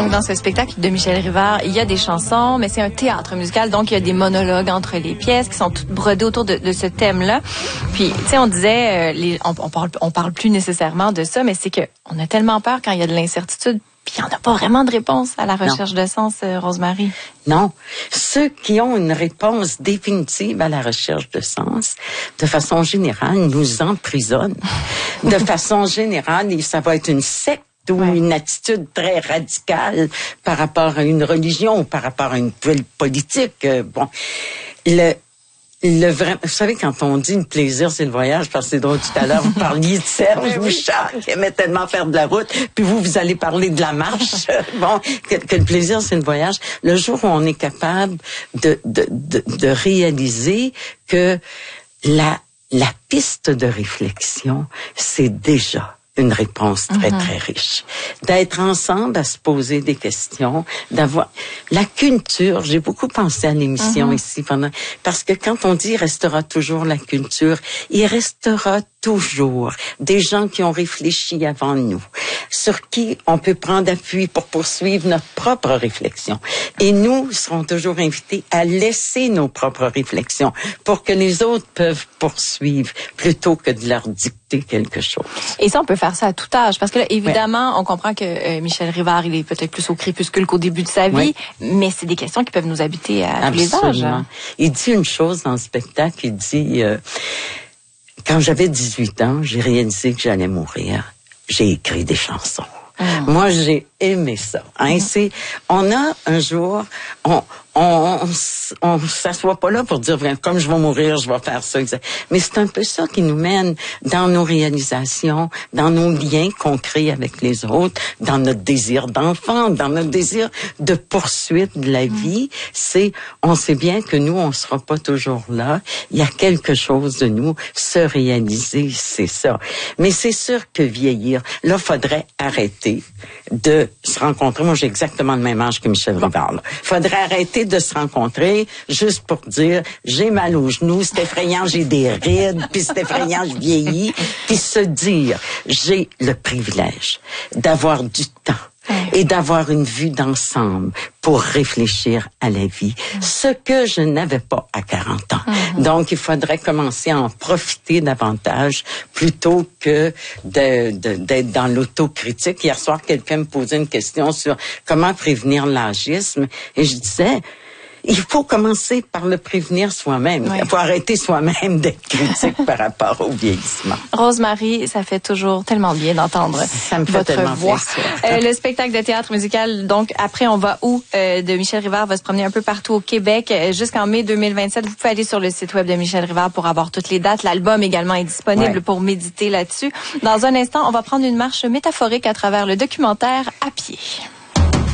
Donc, dans ce spectacle de Michel Rivard, il y a des chansons, mais c'est un théâtre musical, donc il y a des monologues entre les pièces qui sont toutes brodées autour de ce thème-là. Puis, tu sais, on disait, on parle plus nécessairement de ça, mais c'est que on a tellement peur quand il y a de l'incertitude. Puis il n'y en a pas vraiment de réponse à la recherche de sens, Rosemary. Non. Ceux qui ont une réponse définitive à la recherche de sens, de façon générale, nous emprisonnent. De façon générale, ça va être une secte ou une attitude très radicale par rapport à une religion ou par rapport à une politique. Vous savez, quand on dit le plaisir, c'est le voyage, parce que c'est drôle, tout à l'heure, vous parliez de Serge Bouchard, qui aimait tellement faire de la route, puis vous allez parler de la marche. Que le plaisir, c'est le voyage. Le jour où on est capable de réaliser que la piste de réflexion, c'est déjà une réponse très, très riche. D'être ensemble à se poser des questions, d'avoir la culture. J'ai beaucoup pensé à l'émission ici parce que quand on dit il restera toujours la culture, il restera toujours des gens qui ont réfléchi avant nous, sur qui on peut prendre appui pour poursuivre notre propre réflexion. Et nous serons toujours invités à laisser nos propres réflexions pour que les autres peuvent poursuivre plutôt que de leur dicter quelque chose. Et ça, on peut faire ça à tout âge. Parce que là, évidemment, on comprend que Michel Rivard, il est peut-être plus au crépuscule qu'au début de sa vie, mais c'est des questions qui peuvent nous habiter à tous les âges. Hein. Il dit une chose dans le spectacle, il dit... quand j'avais 18 ans, j'ai réalisé que j'allais mourir. J'ai écrit des chansons. Moi, j'ai aimé ça. Hein? On a un jour, on s'assoit pas là pour dire, comme je vais mourir, je vais faire ça. Mais c'est un peu ça qui nous mène dans nos réalisations, dans nos liens qu'on crée avec les autres, dans notre désir d'enfant, dans notre désir de poursuite de la vie. On sait bien que nous, on sera pas toujours là. Il y a quelque chose de nous, se réaliser, c'est ça. Mais c'est sûr que vieillir, là, faudrait arrêter de se rencontrer. Moi, j'ai exactement le même âge que Michel Rivard. Là. Faudrait arrêter de se rencontrer juste pour dire j'ai mal aux genoux, c'est effrayant, j'ai des rides, puis c'est effrayant, je vieillis, puis se dire j'ai le privilège d'avoir du temps et d'avoir une vue d'ensemble pour réfléchir à la vie, ce que je n'avais pas à 40 ans. Donc, il faudrait commencer à en profiter davantage plutôt que d'être dans l'autocritique. Hier soir, quelqu'un me posait une question sur comment prévenir l'âgisme et je disais... Il faut commencer par le prévenir soi-même. Il faut arrêter soi-même d'être critique par rapport au vieillissement. Rosemary, ça fait toujours tellement bien d'entendre votre voix. Le spectacle de théâtre musical, donc après On va où de Michel Rivard va se promener un peu partout au Québec jusqu'en mai 2027. Vous pouvez aller sur le site web de Michel Rivard pour avoir toutes les dates. L'album également est disponible pour méditer là-dessus. Dans un instant, on va prendre une marche métaphorique à travers le documentaire À pied.